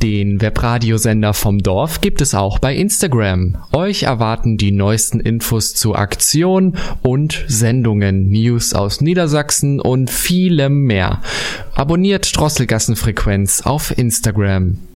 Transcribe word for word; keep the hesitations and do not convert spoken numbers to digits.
Den Webradiosender vom Dorf gibt es auch bei Instagram. Euch erwarten die neuesten Infos zu Aktionen und Sendungen, News aus Niedersachsen und vielem mehr. Abonniert Drosselgassenfrequenz auf Instagram.